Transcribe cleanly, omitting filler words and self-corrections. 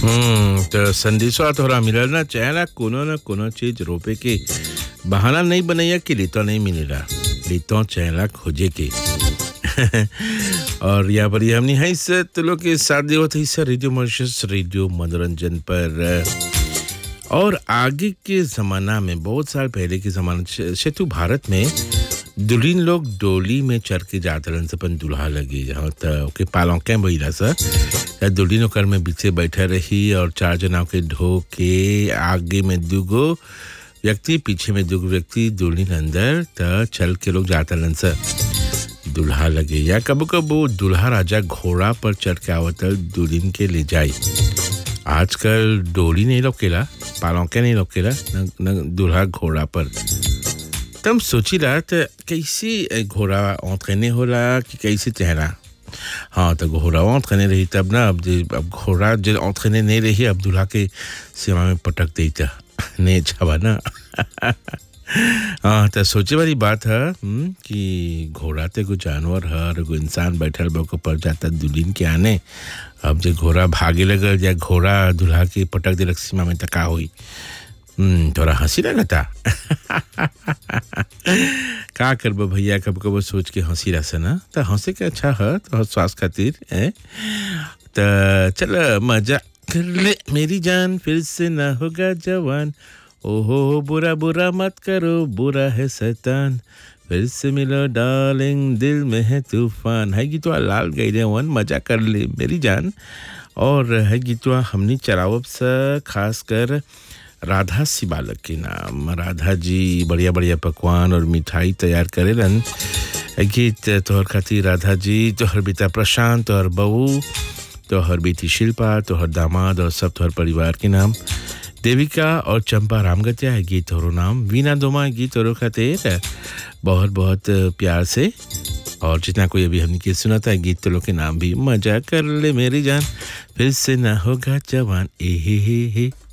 तो संदेशवा तोहरा मिलल ना चाहेला कोनो न कोनो चीज रोपे के बहाना नहीं बनैया कि लितो नहीं मिलेला लितो चाहेला खोजे के और यहाँ पर हमने है से तो लोग के साथ देवत है सर रेडियो मॉरिशस रेडियो मनोरंजन पर और आगे के ज़माना में बहुत साल पहले के ज़माना से भारत में दुल्हन लोग डोली में चढ़ के जाते रहन अपन दुल्हा लगे जहाँ तक के पालों के बहिला सर दुल्हन ओकर में पीछे बैठा रही और चार जना के ढो के आगे में दुगो व्यक्ति पीछे में दुगो व्यक्ति दुल्हन अंदर त चल के लोग जाते रहन सर दुल्हा लगे या कबो कबो दुल्हा राजा घोड़ा पर चढ़ के आवत दुल्हन के ले जाए आजकल डोली नहीं लोकेला पालों के नहीं लोकेला न दुल्हा घोड़ा पर तम सोची रहा तो कैसे घोड़ा औंतने होला कि कैसे चेहरा हाँ तो घोड़ा औंतने रही तब ना अब घोड़ा जो औंतने नहीं रही अब दुल्हा के सीमा में पटक देता नहीं छावा ना हाँ तो सोचे वाली बात है कि घोड़ा ते कोई जानवर है और कोई इंसान बैठल बा को पर जाता दुल्हन के आने अब जो घोड़ा भागे लगल या घोड़ा दुल्हा के पटक दे सीमा में तका हुई थोड़ा हंसी लगता का करबो भैया कब कब सोच के हंसी रहा ना तो हंसे के अच्छा है तो स्वास्थ्य खातिर है तो चल मजा कर ले मेरी जान फिर से ना होगा जवान ओहो बुरा बुरा मत करो बुरा है शैतान फिर से मिलो डार्लिंग दिल में है तूफान है गीतवा लाल गईले वन मजा कर ले मेरी जान और है गीतवा हमनी चरावब से खास कर राधा सी बालक के नाम राधा जी बढ़िया बढ़िया पकवान और मिठाई तैयार करेलन गीत तोहर खातिर राधा जी तोहर बेटा प्रशांत और बहू तोहर बेटी शिल्पा तोहर दामाद और सब तोहर परिवार के नाम देविका और चंपा रामगतिया है गीत और नाम वीना दोमा गीत और खातिर बहुत बहुत प्यार से और जितना कोई अभी हमने के सुना था गीत तो लोग के नाम भी मजा कर ले मेरी जान फिर से ना होगा जवान ए हे